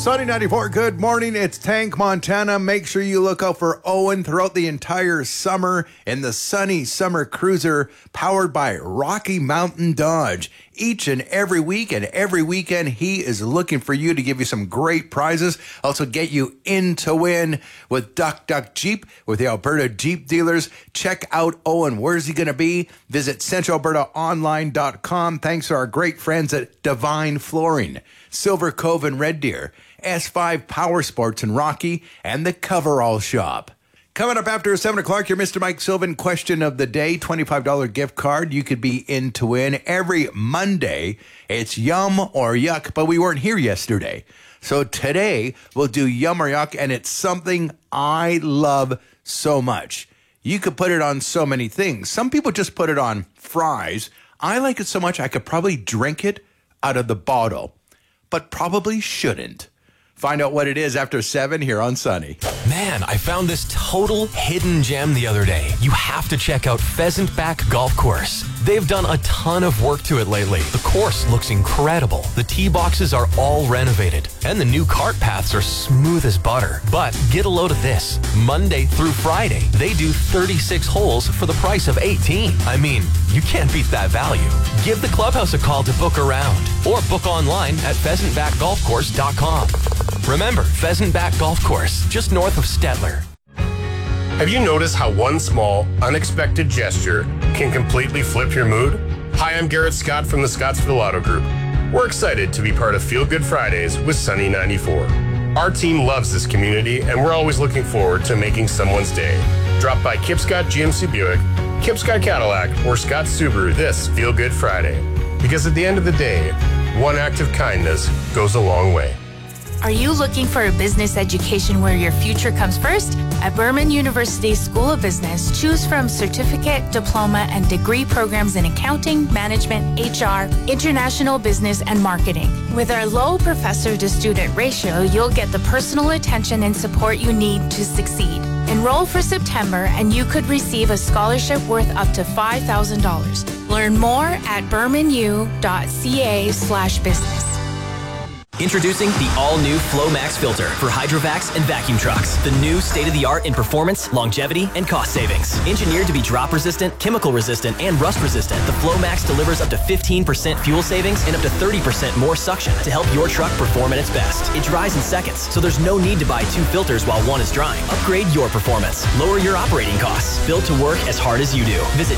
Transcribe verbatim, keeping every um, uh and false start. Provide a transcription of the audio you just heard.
Sunny ninety-four, good morning. It's Tank, Montana. Make sure you look out for Owen throughout the entire summer in the Sunny Summer Cruiser powered by Rocky Mountain Dodge. Each and every week and every weekend, he is looking for you to give you some great prizes. Also get you in to win with Duck Duck Jeep with the Alberta Jeep dealers. Check out Owen. Where's he going to be? Visit central alberta online dot com. Thanks to our great friends at Divine Flooring, Silver Cove and Red Deer, S five Power Sports and Rocky, and the Coverall Shop. Coming up after seven o'clock, your Mister Mike Sylvan question of the day, twenty-five dollars gift card. You could be in to win. Every Monday, it's yum or yuck, but we weren't here yesterday. So today, we'll do yum or yuck, and it's something I love so much. You could put it on so many things. Some people just put it on fries. I like it so much, I could probably drink it out of the bottle, but probably shouldn't. Find out what it is after seven here on Sunny. Man, I found this total hidden gem the other day. You have to check out Pheasant Back Golf Course. They've done a ton of work to it lately. The course looks incredible. The tee boxes are all renovated, and the new cart paths are smooth as butter. But get a load of this. Monday through Friday, they do thirty-six holes for the price of eighteen. I mean, you can't beat that value. Give the clubhouse a call to book around, or book online at pheasant back golf course dot com. Remember, Pheasant Back Golf Course, just north of Stettler. Have you noticed how one small, unexpected gesture can completely flip your mood? Hi, I'm Garrett Scott from the Scottsville Auto Group. We're excited to be part of Feel Good Fridays with Sunny ninety-four. Our team loves this community, and we're always looking forward to making someone's day. Drop by Kip Scott G M C Buick, Kip Scott Cadillac, or Scott Subaru this Feel Good Friday. Because at the end of the day, one act of kindness goes a long way. Are you looking for a business education where your future comes first? At Berman University School of Business, choose from certificate, diploma, and degree programs in accounting, management, H R, international business, and marketing. With our low professor-to-student ratio, you'll get the personal attention and support you need to succeed. Enroll for September, and you could receive a scholarship worth up to five thousand dollars. Learn more at berman u dot c a slash business. Introducing the all-new FlowMax filter for hydrovacs and vacuum trucks. The new state-of-the-art in performance, longevity, and cost savings. Engineered to be drop-resistant, chemical-resistant, and rust-resistant, the FlowMax delivers up to fifteen percent fuel savings and up to thirty percent more suction to help your truck perform at its best. It dries in seconds, so there's no need to buy two filters while one is drying. Upgrade your performance. Lower your operating costs. Built to work as hard as you do. Visit